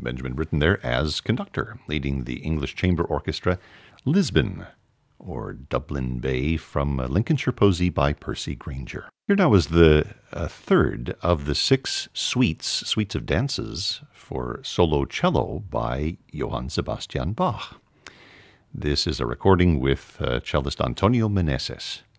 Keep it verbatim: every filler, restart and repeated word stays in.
Benjamin Britten there as conductor, leading the English Chamber Orchestra, Lisbon, or Dublin Bay, from Lincolnshire Posy by Percy Grainger. Here now is the uh, third of the six suites, suites of dances for solo cello by Johann Sebastian Bach. This is a recording with uh, cellist Antonio Meneses.